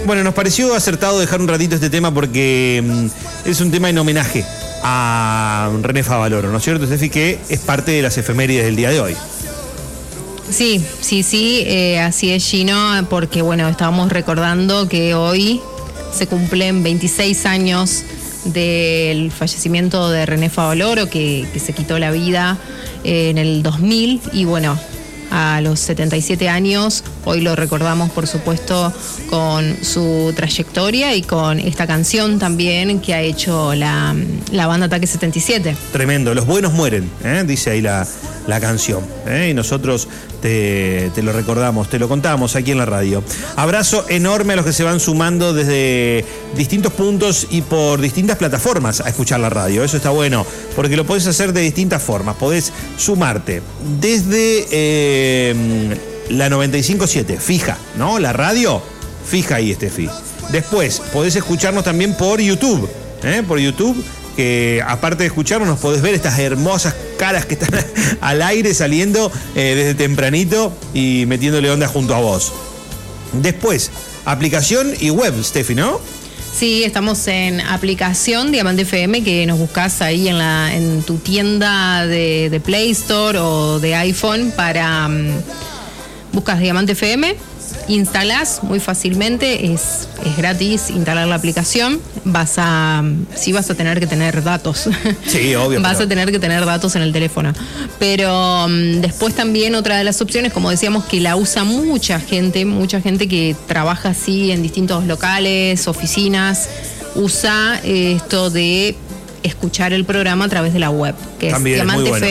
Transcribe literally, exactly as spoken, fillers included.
Bueno, nos pareció acertado dejar un ratito este tema porque mm, es un tema en homenaje a René Favaloro, ¿no es cierto, Steffi? Que es parte de las efemérides del día de hoy. Sí, sí, sí, eh, así es, Gino, porque bueno, estábamos recordando que hoy se cumplen veintiséis años del fallecimiento de René Favaloro, que, que se quitó la vida eh, en el dos mil, y bueno, a los setenta y siete años, hoy lo recordamos por supuesto con su trayectoria y con esta canción también que ha hecho la, la banda Ataque setenta y siete. Tremendo, los buenos mueren, ¿eh? Dice ahí la, la canción, ¿eh? Y nosotros te, te lo recordamos, te lo contamos aquí en la radio. Abrazo enorme a los que se van sumando desde distintos puntos y por distintas plataformas a escuchar la radio. Eso está bueno, porque lo podés hacer de distintas formas. Podés sumarte desde eh, la noventa y cinco punto siete, fija, ¿no? La radio, fija ahí, Steffi. Después, podés escucharnos también por YouTube, ¿eh? Por YouTube, que aparte de escucharnos, nos podés ver estas hermosas caras que están al aire saliendo eh, desde tempranito y metiéndole onda junto a vos. Después, aplicación y web, Steffi, ¿no? Sí, estamos en aplicación Diamante F M, que nos buscas ahí en la en tu tienda de, de Play Store o de iPhone para... Um, buscas Diamante F M, instalás muy fácilmente, es, es gratis instalar la aplicación. Vas a, sí vas a tener que tener datos. Sí, obvio. Vas pero... a tener que tener datos en el teléfono. Pero um, después también otra de las opciones, como decíamos, que la usa mucha gente, mucha gente que trabaja así en distintos locales, oficinas, usa eh, esto de escuchar el programa a través de la web, que también es Diamante es muy bueno.